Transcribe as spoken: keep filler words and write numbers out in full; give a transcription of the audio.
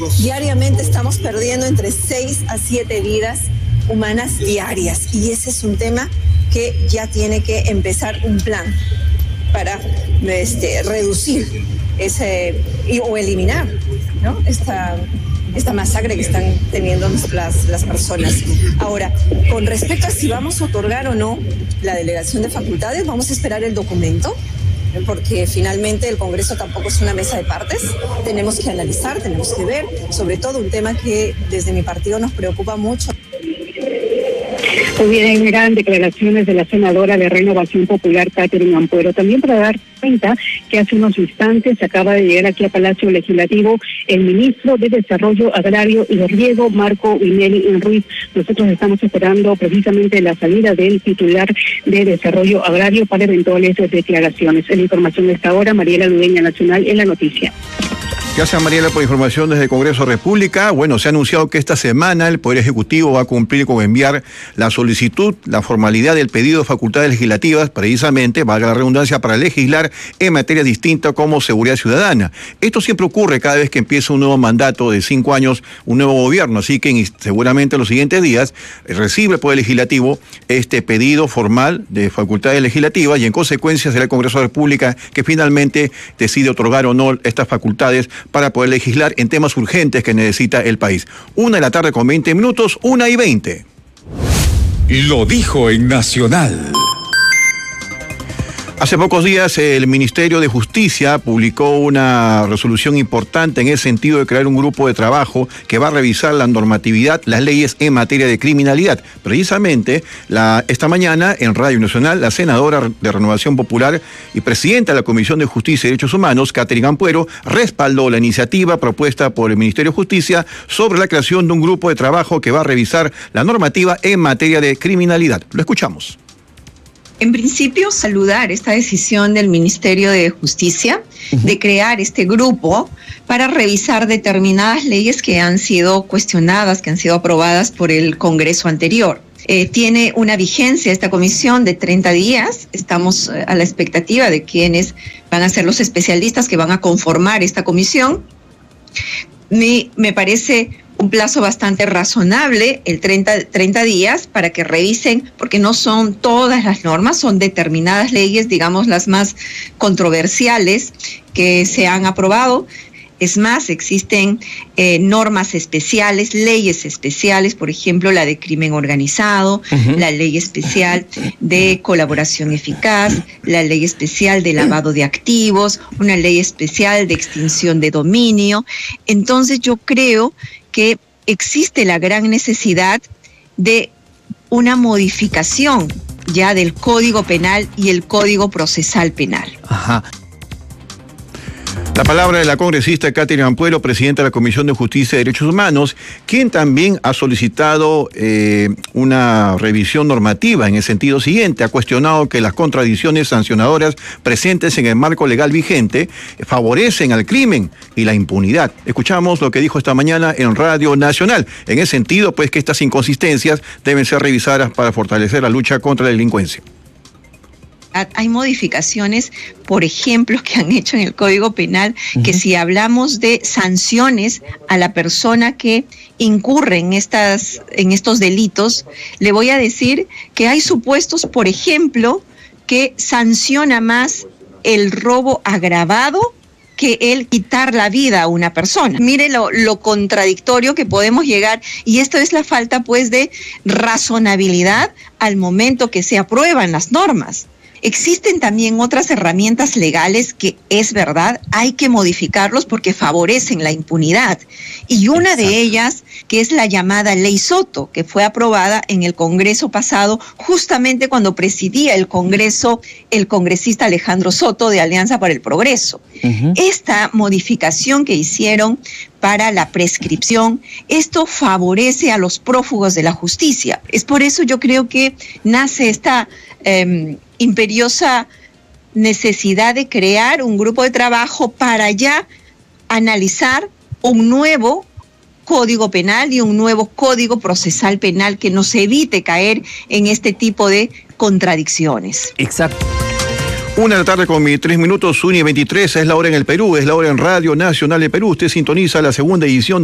Diariamente estamos perdiendo entre seis a siete vidas humanas diarias, y ese es un tema que ya tiene que empezar un plan para este, reducir ese o eliminar, ¿no? esta, esta masacre que están teniendo las, las personas. Ahora, con respecto a si vamos a otorgar o no la delegación de facultades, vamos a esperar el documento, porque finalmente el Congreso tampoco es una mesa de partes. Tenemos que analizar, tenemos que ver, sobre todo un tema que desde mi partido nos preocupa mucho. Muy bien, eran declaraciones de la senadora de Renovación Popular, Catherine Ampuero. También para dar cuenta que hace unos instantes acaba de llegar aquí a Palacio Legislativo el ministro de Desarrollo Agrario y de Riego, Marco Vinelli Ruiz. Nosotros estamos esperando precisamente la salida del titular de Desarrollo Agrario para eventuales declaraciones. En la información de esta hora, Mariela Ludeña, Nacional, en la noticia. Gracias, Mariela, por información desde el Congreso de la República. Bueno, se ha anunciado que esta semana el Poder Ejecutivo va a cumplir con enviar la solicitud, la formalidad del pedido de facultades legislativas, precisamente, valga la redundancia, para legislar en materia distinta como seguridad ciudadana. Esto siempre ocurre cada vez que empieza un nuevo mandato de cinco años, un nuevo gobierno, así que seguramente en los siguientes días recibe el Poder Legislativo este pedido formal de facultades legislativas y en consecuencia será el Congreso de la República que finalmente decide otorgar o no estas facultades para poder legislar en temas urgentes que necesita el país. Una de la tarde con veinte minutos, una y veinte. Lo dijo en Nacional. Hace pocos días el Ministerio de Justicia publicó una resolución importante en el sentido de crear un grupo de trabajo que va a revisar la normatividad, las leyes en materia de criminalidad. Precisamente, la, esta mañana en Radio Nacional, la senadora de Renovación Popular y presidenta de la Comisión de Justicia y Derechos Humanos, Catherine Ampuero, respaldó la iniciativa propuesta por el Ministerio de Justicia sobre la creación de un grupo de trabajo que va a revisar la normativa en materia de criminalidad. Lo escuchamos. En principio, saludar esta decisión del Ministerio de Justicia uh-huh. de crear este grupo para revisar determinadas leyes que han sido cuestionadas, que han sido aprobadas por el Congreso anterior. Eh, tiene una vigencia esta comisión de treinta días. Estamos eh, a la expectativa de quienes van a ser los especialistas que van a conformar esta comisión. Me, me parece un plazo bastante razonable, el treinta, treinta días, para que revisen, porque no son todas las normas, son determinadas leyes, digamos, las más controversiales que se han aprobado. Es más, existen eh, normas especiales, leyes especiales, por ejemplo, la de crimen organizado, uh-huh. la ley especial de colaboración eficaz, la ley especial de lavado de activos, una ley especial de extinción de dominio. Entonces, yo creo que existe la gran necesidad de una modificación ya del Código Penal y el Código Procesal Penal. Ajá. La palabra de la congresista Catherine Ampuero, presidenta de la Comisión de Justicia y Derechos Humanos, quien también ha solicitado eh, una revisión normativa en el sentido siguiente. Ha cuestionado que las contradicciones sancionadoras presentes en el marco legal vigente favorecen al crimen y la impunidad. Escuchamos lo que dijo esta mañana en Radio Nacional. En el sentido, pues, que estas inconsistencias deben ser revisadas para fortalecer la lucha contra la delincuencia. Hay modificaciones, por ejemplo, que han hecho en el Código Penal, uh-huh. que si hablamos de sanciones a la persona que incurre en, estas, en estos delitos, le voy a decir que hay supuestos, por ejemplo, que sanciona más el robo agravado que el quitar la vida a una persona. Mire lo, lo contradictorio que podemos llegar, y esto es la falta, pues, de razonabilidad al momento que se aprueban las normas. Existen también otras herramientas legales que, es verdad, hay que modificarlos porque favorecen la impunidad. Y una Exacto. de ellas, que es la llamada Ley Soto, que fue aprobada en el Congreso pasado, justamente cuando presidía el Congreso el congresista Alejandro Soto de Alianza para el Progreso. Uh-huh. Esta modificación que hicieron para la prescripción, esto favorece a los prófugos de la justicia. Es por eso yo creo que nace esta eh, imperiosa necesidad de crear un grupo de trabajo para ya analizar un nuevo Código Penal y un nuevo Código Procesal Penal que nos evite caer en este tipo de contradicciones. Exacto. Una de la tarde con tres minutos, una y veintitrés, es la hora en el Perú, es la hora en Radio Nacional de Perú. Usted sintoniza la segunda edición